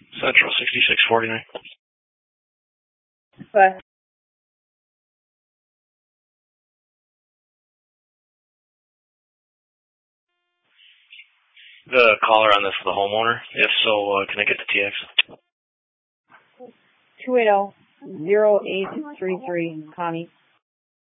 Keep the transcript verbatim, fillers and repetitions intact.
Central sixty-six forty-nine. Bye. The caller on this is the homeowner. If so, uh, can I get the T X? two eight zero, zero eight three three, Connie.